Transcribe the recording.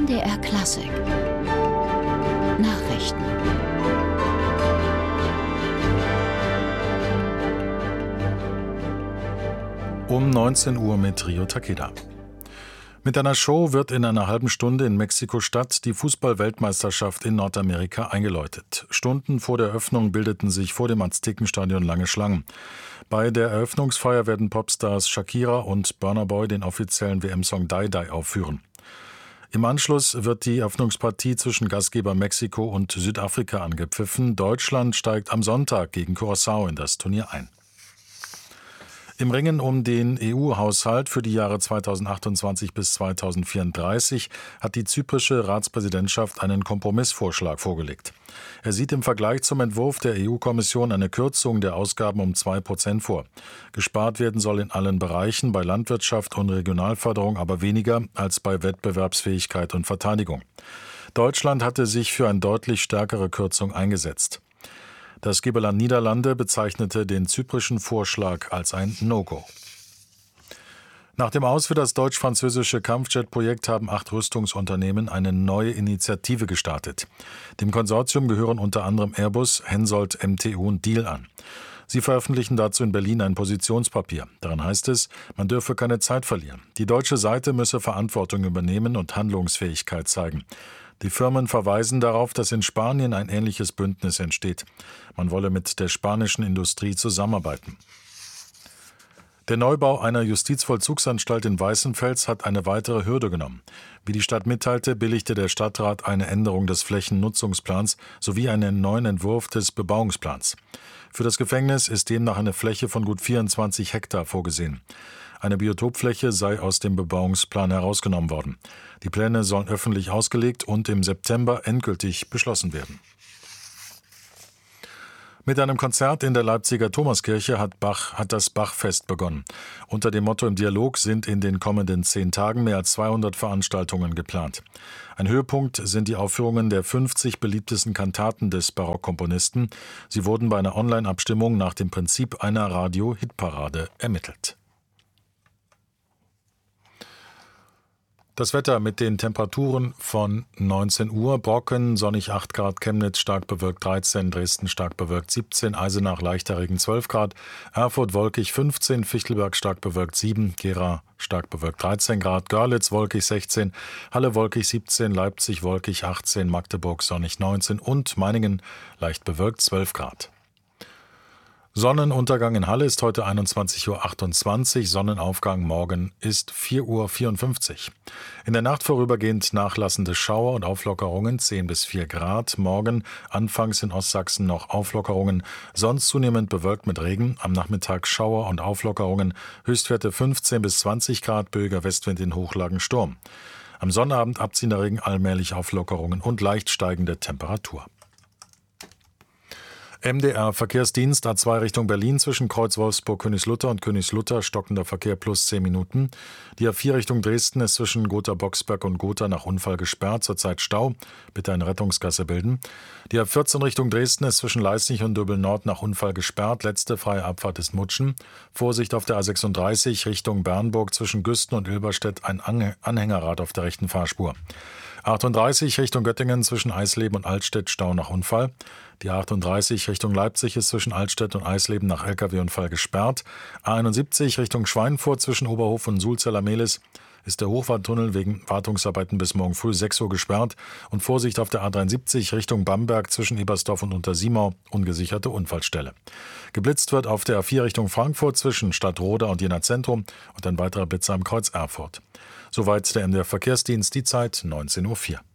MDR Klassik Nachrichten. Um 19 Uhr mit Rio Takeda. Mit einer Show wird in einer halben Stunde in Mexiko-Stadt die Fußball-Weltmeisterschaft in Nordamerika eingeläutet. Stunden vor der Eröffnung bildeten sich vor dem Aztekenstadion lange Schlangen. Bei der Eröffnungsfeier werden Popstars Shakira und Burna Boy den offiziellen WM-Song Die Die aufführen. Im Anschluss wird die Eröffnungspartie zwischen Gastgeber Mexiko und Südafrika angepfiffen. Deutschland steigt am Sonntag gegen Curaçao in das Turnier ein. Im Ringen um den EU-Haushalt für die Jahre 2028 bis 2034 hat die zyprische Ratspräsidentschaft einen Kompromissvorschlag vorgelegt. Er sieht im Vergleich zum Entwurf der EU-Kommission eine Kürzung der Ausgaben um 2% vor. Gespart werden soll in allen Bereichen, bei Landwirtschaft und Regionalförderung aber weniger als bei Wettbewerbsfähigkeit und Verteidigung. Deutschland hatte sich für eine deutlich stärkere Kürzung eingesetzt. Das Geberland Niederlande bezeichnete den zyprischen Vorschlag als ein No-Go. Nach dem Aus für das deutsch-französische Kampfjet-Projekt haben 8 Rüstungsunternehmen eine neue Initiative gestartet. Dem Konsortium gehören unter anderem Airbus, Hensoldt, MTU und Diehl an. Sie veröffentlichen dazu in Berlin ein Positionspapier. Darin heißt es, man dürfe keine Zeit verlieren. Die deutsche Seite müsse Verantwortung übernehmen und Handlungsfähigkeit zeigen. Die Firmen verweisen darauf, dass in Spanien ein ähnliches Bündnis entsteht. Man wolle mit der spanischen Industrie zusammenarbeiten. Der Neubau einer Justizvollzugsanstalt in Weißenfels hat eine weitere Hürde genommen. Wie die Stadt mitteilte, billigte der Stadtrat eine Änderung des Flächennutzungsplans sowie einen neuen Entwurf des Bebauungsplans. Für das Gefängnis ist demnach eine Fläche von gut 24 Hektar vorgesehen. Eine Biotopfläche sei aus dem Bebauungsplan herausgenommen worden. Die Pläne sollen öffentlich ausgelegt und im September endgültig beschlossen werden. Mit einem Konzert in der Leipziger Thomaskirche hat das Bachfest begonnen. Unter dem Motto Im Dialog sind in den kommenden 10 Tagen mehr als 200 Veranstaltungen geplant. Ein Höhepunkt sind die Aufführungen der 50 beliebtesten Kantaten des Barockkomponisten. Sie wurden bei einer Online-Abstimmung nach dem Prinzip einer Radio-Hitparade ermittelt. Das Wetter mit den Temperaturen von 19 Uhr. Brocken, sonnig 8 Grad, Chemnitz stark bewölkt 13, Dresden stark bewölkt 17, Eisenach leichter Regen 12 Grad, Erfurt wolkig 15, Fichtelberg stark bewölkt 7, Gera stark bewölkt 13 Grad, Görlitz wolkig 16, Halle wolkig 17, Leipzig wolkig 18, Magdeburg sonnig 19 und Meiningen leicht bewölkt 12 Grad. Sonnenuntergang in Halle ist heute 21:28 Uhr, Sonnenaufgang morgen ist 4:54 Uhr. In der Nacht vorübergehend nachlassende Schauer und Auflockerungen 10 bis 4 Grad. Morgen anfangs in Ostsachsen noch Auflockerungen, sonst zunehmend bewölkt mit Regen. Am Nachmittag Schauer und Auflockerungen, Höchstwerte 15 bis 20 Grad, böiger Westwind in Hochlagen Sturm. Am Sonnabend abziehender Regen, allmählich Auflockerungen und leicht steigende Temperatur. MDR Verkehrsdienst A2 Richtung Berlin zwischen Kreuz Wolfsburg-Königslutter und Königslutter stockender Verkehr plus 10 Minuten. Die A4 Richtung Dresden ist zwischen Gotha-Boxberg und Gotha nach Unfall gesperrt, zurzeit Stau. Bitte eine Rettungsgasse bilden. Die A14 Richtung Dresden ist zwischen Leisnig und Döbel-Nord nach Unfall gesperrt. Letzte freie Abfahrt ist Mutschen. Vorsicht auf der A36 Richtung Bernburg zwischen Güsten und Ilberstedt ein Anhängerrad auf der rechten Fahrspur. 38 Richtung Göttingen zwischen Eisleben und Altstedt Stau nach Unfall. Die 38 Richtung Leipzig ist zwischen Altstedt und Eisleben nach Lkw-Unfall gesperrt. A71 Richtung Schweinfurt zwischen Oberhof und Sulzeller-Mehlis ist der Hochwarttunnel wegen Wartungsarbeiten bis morgen früh 6 Uhr gesperrt. Und Vorsicht auf der A73 Richtung Bamberg zwischen Ebersdorf und Untersimau, ungesicherte Unfallstelle. Geblitzt wird auf der A4 Richtung Frankfurt zwischen Stadtroda und Jena Zentrum und ein weiterer Blitzer am Kreuz Erfurt. Soweit der MDR Verkehrsdienst, die Zeit 19:04 Uhr.